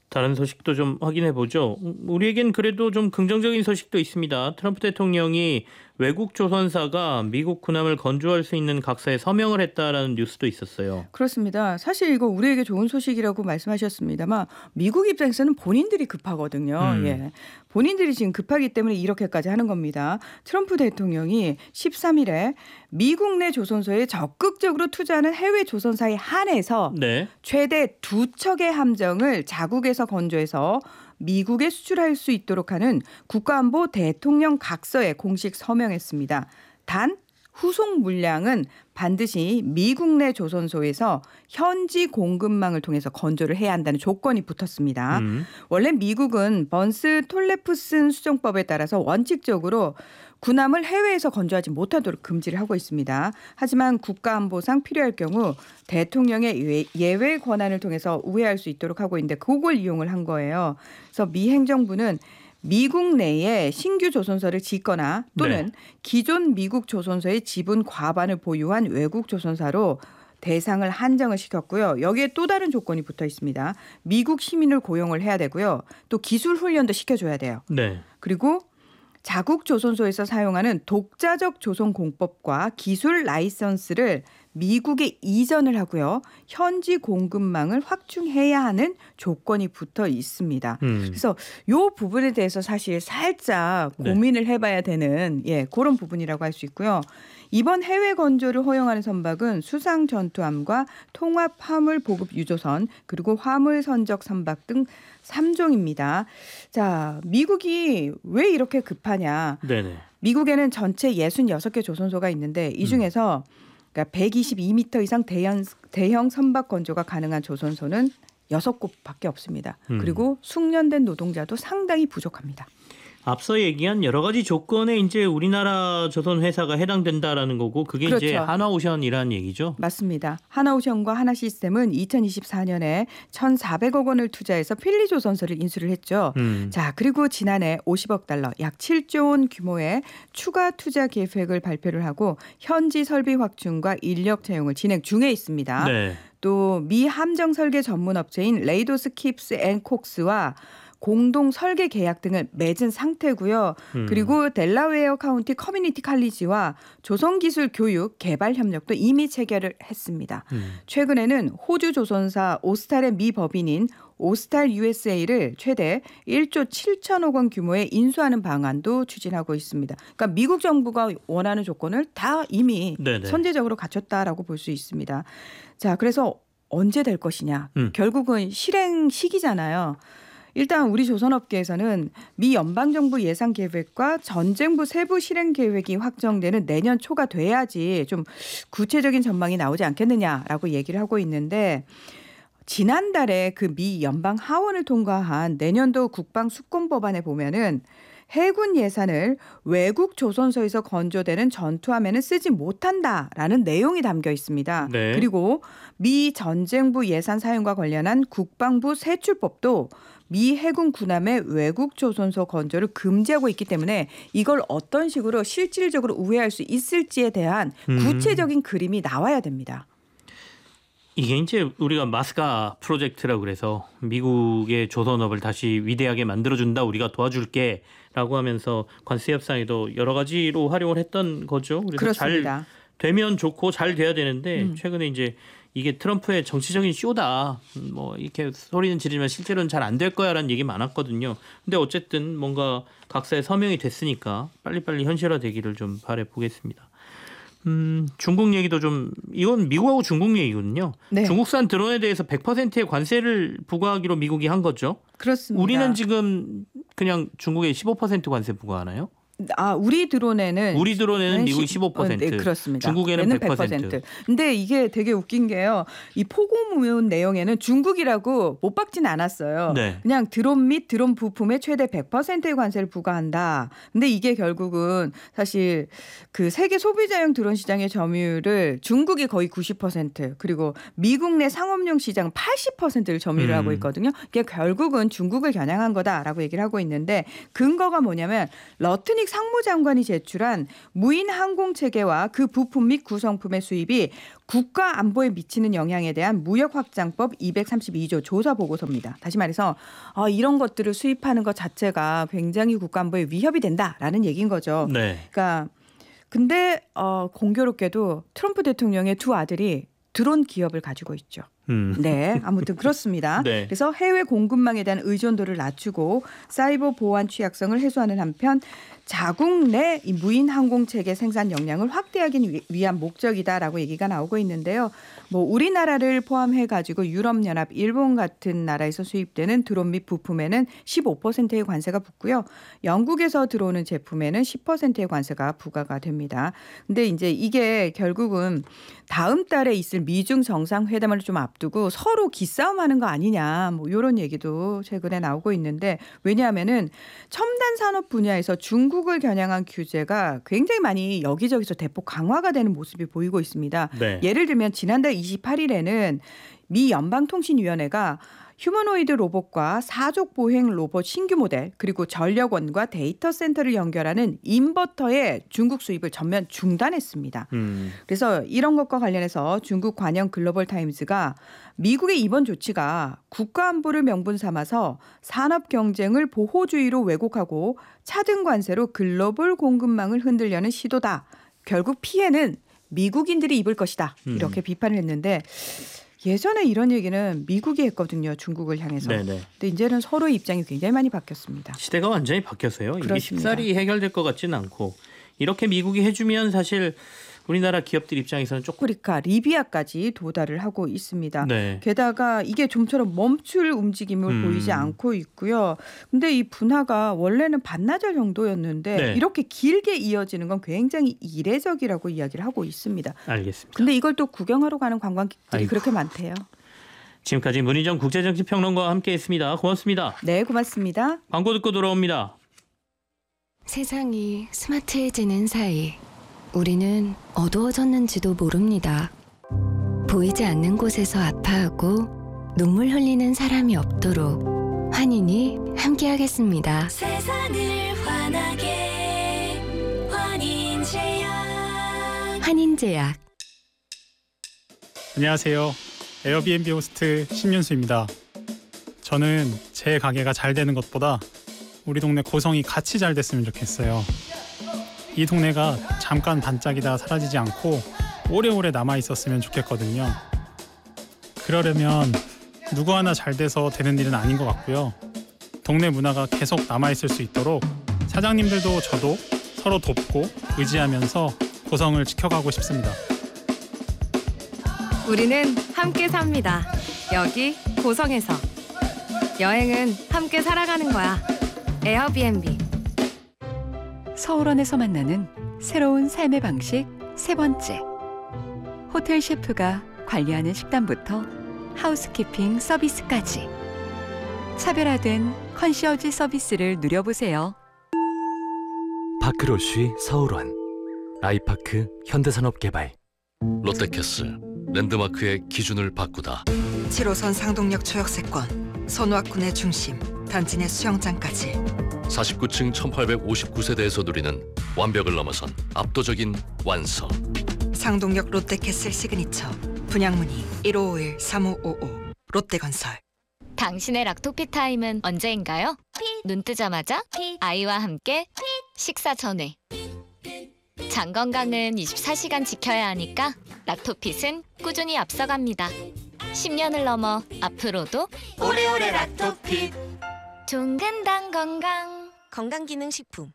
다른 소식도 좀 확인해 보죠. 우리에겐 그래도 좀 긍정적인 소식도 있습니다. 트럼프 대통령이 외국 조선사가 미국 군함을 건조할 수 있는 각서에 서명을 했다라는 뉴스도 있었어요. 그렇습니다. 사실 이거 우리에게 좋은 소식이라고 말씀하셨습니다만 미국 입장에서는 본인들이 급하거든요. 음, 예. 본인들이 지금 급하기 때문에 이렇게까지 하는 겁니다. 트럼프 대통령이 13일에 미국 내 조선소에 적극적으로 투자하는 해외 조선사에 한해서 네. 최대 2척의 함정을 자국에서 건조해서 미국에 수출할 수 있도록 하는 국가안보 대통령 각서에 공식 서명했습니다. 단 후속 물량은 반드시 미국 내 조선소에서 현지 공급망을 통해서 건조를 해야 한다는 조건이 붙었습니다. 음, 원래 미국은 번스 톨레프슨 수정법에 따라서 원칙적으로 군함을 해외에서 건조하지 못하도록 금지를 하고 있습니다. 하지만 국가안보상 필요할 경우 대통령의 예외 권한을 통해서 우회할 수 있도록 하고 있는데 그걸 이용을 한 거예요. 그래서 미 행정부는 미국 내에 신규 조선소를 짓거나 또는 네. 기존 미국 조선소의 지분 과반을 보유한 외국 조선사로 대상을 한정을 시켰고요. 여기에 또 다른 조건이 붙어 있습니다. 미국 시민을 고용을 해야 되고요. 또 기술 훈련도 시켜줘야 돼요. 네. 그리고 자국 조선소에서 사용하는 독자적 조선 공법과 기술 라이선스를 미국에 이전을 하고요. 현지 공급망을 확충해야 하는 조건이 붙어 있습니다. 그래서 이 부분에 대해서 사실 살짝 네. 고민을 해봐야 되는 그런 부분이라고 할 수 있고요. 이번 해외 건조를 허용하는 선박은 수상 전투함과 통합 화물 보급 유조선 그리고 화물 선적 선박 등 3종입니다. 자, 미국이 왜 이렇게 급하냐? 네네. 미국에는 전체 66개 조선소가 있는데 이 중에서 그러니까 122m 이상 대형 선박 건조가 가능한 조선소는 6곳밖에 없습니다. 그리고 숙련된 노동자도 상당히 부족합니다. 앞서 얘기한 여러 가지 조건에 이제 우리나라 조선 회사가 해당된다라는 거고 그게 그렇죠. 이제 하나오션이라는 얘기죠. 맞습니다. 하나오션과 하나시스템은 2024년에 1,400억 원을 투자해서 필리조선소를 인수를 했죠. 자, 그리고 지난해 50억 달러, 약 7조 원 규모의 추가 투자 계획을 발표를 하고 현지 설비 확충과 인력 채용을 진행 중에 있습니다. 네. 또 미 함정 설계 전문 업체인 레이도스 킵스 앤 콕스와 공동 설계 계약 등을 맺은 상태고요. 그리고 델라웨어 카운티 커뮤니티 칼리지와 조선기술 교육 개발 협력도 이미 체결을 했습니다. 최근에는 호주 조선사 오스탈의 미 법인인 오스탈 USA를 최대 1조 7천억 원 규모에 인수하는 방안도 추진하고 있습니다. 그러니까 미국 정부가 원하는 조건을 다 이미 네네. 선제적으로 갖췄다라고 볼 수 있습니다. 자, 그래서 언제 될 것이냐? 결국은 실행 시기잖아요. 일단 우리 조선업계에서는 미 연방정부 예산계획과 전쟁부 세부 실행계획이 확정되는 내년 초가 돼야지 좀 구체적인 전망이 나오지 않겠느냐라고 얘기를 하고 있는데 지난달에 그 미 연방 하원을 통과한 내년도 국방수권법안에 보면은 해군 예산을 외국 조선소에서 건조되는 전투함에는 쓰지 못한다라는 내용이 담겨 있습니다. 네. 그리고 미 전쟁부 예산 사용과 관련한 국방부 세출법도 미 해군 군함의 외국 조선소 건조를 금지하고 있기 때문에 이걸 어떤 식으로 실질적으로 우회할 수 있을지에 대한 구체적인 그림이 나와야 됩니다. 이게 이제 우리가 마스가 프로젝트라고 그래서 미국의 조선업을 다시 위대하게 만들어준다 우리가 도와줄게라고 하면서 관세 협상에도 여러 가지로 활용을 했던 거죠. 그래서 그렇습니다. 잘 되면 좋고 잘 돼야 되는데 최근에 이제 이게 트럼프의 정치적인 쇼다 뭐 이렇게 소리는 지르지만 실제로는 잘 안 될 거야라는 얘기 많았거든요. 근데 어쨌든 뭔가 각사에 서명이 됐으니까 빨리빨리 현실화되기를 좀 바라보겠습니다. 중국 얘기도 좀 이건 미국하고 중국 얘기거든요. 네. 중국산 드론에 대해서 100%의 관세를 부과하기로 미국이 한 거죠. 그렇습니다. 우리는 지금 그냥 중국에 15% 관세 부과하나요? 우리 드론에는 미국이 15%. 네, 그렇습니다. 중국에는 100%. 근데 이게 되게 웃긴 게요. 이 포고문 내용에는 중국이라고 못 박지는 않았어요. 네. 그냥 드론 및 드론 부품에 최대 100%의 관세를 부과한다. 근데 이게 결국은 사실 그 세계 소비자용 드론 시장의 점유율을 중국이 거의 90% 그리고 미국 내 상업용 시장 80%를 점유를 하고 있거든요. 이게 결국은 중국을 겨냥한 거다라고 얘기를 하고 있는데 근거가 뭐냐면 러트닉 최민식 상무장관이 제출한 무인 항공 체계와 그 부품 및 구성품의 수입이 국가 안보에 미치는 영향에 대한 무역확장법 232조 조사 보고서입니다. 다시 말해서 이런 것들을 수입하는 것 자체가 굉장히 국가 안보에 위협이 된다라는 얘기인 거죠. 네. 그러니까 근데 공교롭게도 트럼프 대통령의 두 아들이 드론 기업을 가지고 있죠. 네, 아무튼 그렇습니다. 네. 그래서 해외 공급망에 대한 의존도를 낮추고 사이버 보안 취약성을 해소하는 한편 자국 내 이 무인 항공 체계 생산 역량을 확대하기 위한 목적이다라고 얘기가 나오고 있는데요. 뭐 우리나라를 포함해 가지고 유럽연합, 일본 같은 나라에서 수입되는 드론 및 부품에는 15%의 관세가 붙고요. 영국에서 들어오는 제품에는 10%의 관세가 부과가 됩니다. 근데 이제 이게 결국은 다음 달에 있을 미중 정상회담을 좀 앞두고 서로 기싸움하는 거 아니냐, 뭐 이런 얘기도 최근에 나오고 있는데, 왜냐하면은 첨단 산업 분야에서 중국을 겨냥한 규제가 굉장히 많이 여기저기서 대폭 강화가 되는 모습이 보이고 있습니다. 네. 예를 들면 지난달 28일에는 미 연방통신위원회가 휴머노이드 로봇과 사족 보행 로봇 신규 모델, 그리고 전력원과 데이터 센터를 연결하는 인버터의 중국 수입을 전면 중단했습니다. 그래서 이런 것과 관련해서 중국 관영 글로벌 타임스가 미국의 이번 조치가 국가 안보를 명분 삼아서 산업 경쟁을 보호주의로 왜곡하고 차등 관세로 글로벌 공급망을 흔들려는 시도다. 결국 피해는 미국인들이 입을 것이다. 이렇게 비판을 했는데, 예전에 이런 얘기는 미국이 했거든요. 중국을 향해서. 네네. 근데 이제는 서로의 입장이 굉장히 많이 바뀌었습니다. 시대가 완전히 바뀌어서요. 이게 그렇습니다. 쉽사리 해결될 것 같지는 않고, 이렇게 미국이 해주면 사실 우리나라 기업들 입장에서는 조금 아프리카, 리비아까지 도달을 하고 있습니다. 네. 게다가 이게 좀처럼 멈출 움직임을 보이지 않고 있고요. 근데 이 분화가 원래는 반나절 정도였는데 네. 이렇게 길게 이어지는 건 굉장히 이례적이라고 이야기를 하고 있습니다. 알겠습니다. 근데 이걸 또 구경하러 가는 관광객들이 아이고. 그렇게 많대요. 지금까지 문희정 국제정치평론가와 함께했습니다. 고맙습니다. 네, 고맙습니다. 광고 듣고 돌아옵니다. 세상이 스마트해지는 사이 우리는 어두워졌는지도 모릅니다. 보이지 않는 곳에서 아파하고 눈물 흘리는 사람이 없도록 환인이 함께하겠습니다. 세상을 환하게 환인제약. 환인제약. 안녕하세요. 에어비앤비 호스트 신윤수입니다. 저는 제 가게가 잘 되는 것보다 우리 동네 고성이 같이 잘 됐으면 좋겠어요. 이 동네가 잠깐 반짝이다 사라지지 않고 오래오래 남아있었으면 좋겠거든요. 그러려면 누구 하나 잘 돼서 되는 일은 아닌 것 같고요. 동네 문화가 계속 남아있을 수 있도록 사장님들도 저도 서로 돕고 의지하면서 고성을 지켜가고 싶습니다. 우리는 함께 삽니다. 여기 고성에서. 여행은 함께 살아가는 거야. 에어비앤비. 서울원에서 만나는 새로운 삶의 방식 세 번째. 호텔 셰프가 관리하는 식단부터 하우스키핑 서비스까지 차별화된 컨시어지 서비스를 누려보세요. 파크로쉬 서울원, 아이파크 현대산업개발, 롯데캐슬 랜드마크의 기준을 바꾸다. 7호선 상동역 초역세권, 선화군의 중심, 단지 내 수영장까지 49층 1859세대에서 누리는 완벽을 넘어선 압도적인 완성. 상동역 롯데캐슬 시그니처, 분양문의 1551-3555 롯데건설. 당신의 락토피 타임은 언제인가요? 눈 뜨자마자 아이와 함께 식사 전에. 장 건강은 24시간 지켜야 하니까 락토핏은 꾸준히 앞서갑니다. 10년을 넘어 앞으로도 오래오래 락토핏. 종근당 건강. 건강기능식품.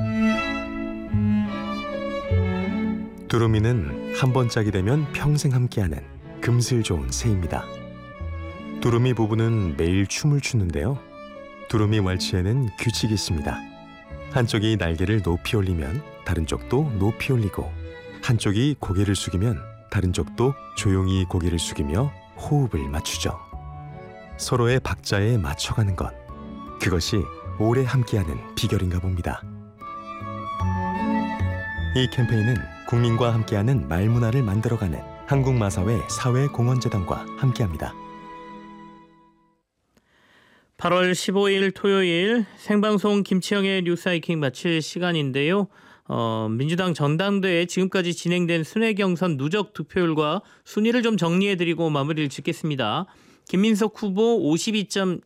두루미는 한 번 짝이 되면 평생 함께하는 금슬 좋은 새입니다. 두루미 부부는 매일 춤을 추는데요. 두루미 왈츠에는 규칙이 있습니다. 한쪽이 날개를 높이 올리면 다른 쪽도 높이 올리고, 한쪽이 고개를 숙이면 다른 쪽도 조용히 고개를 숙이며 호흡을 맞추죠. 서로의 박자에 맞춰가는 것, 그것이 오래 함께하는 비결인가 봅니다. 이 캠페인은 국민과 함께하는 말문화를 만들어가는 한국마사회 사회공헌재단과 함께합니다. 8월 15일 토요일 생방송 김치영의 뉴스 하이킹 마칠 시간인데요. 민주당 전당대회 지금까지 진행된 순회 경선 누적 득표율과 순위를 좀 정리해드리고 마무리를 짓겠습니다. 김민석 후보